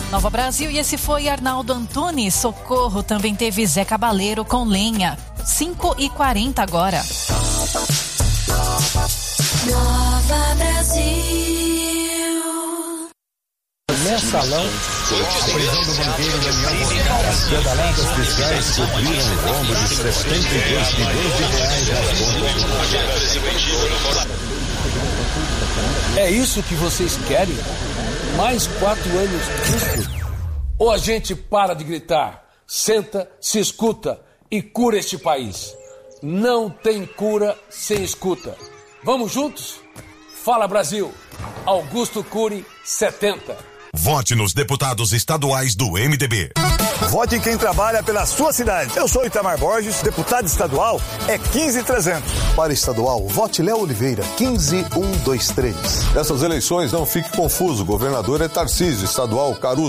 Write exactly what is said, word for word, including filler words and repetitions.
Nova Brasil, e esse foi Arnaldo Antunes. Socorro também teve Zé Cabaleiro com Lenha. cinco e quarenta agora. Nova Brasil. Mensalão, a prisão do banqueiro Daniel As pedaladas fiscais cobriram o rombo de setenta e dois milhões de reais nas contas. É isso que vocês querem? Mais quatro anos disso? Ou a gente para de gritar, senta, se escuta e cura este país? Não tem cura sem escuta. Vamos juntos? Fala Brasil! Augusto Cury, setenta. Vote nos deputados estaduais do M D B. Vote em quem trabalha pela sua cidade. Eu sou Itamar Borges, deputado estadual é quinze mil e trezentos. Para estadual, vote Léo Oliveira, quinze mil cento e vinte e três. Nessas eleições, não fique confuso. O governador é Tarcísio, estadual Caruso.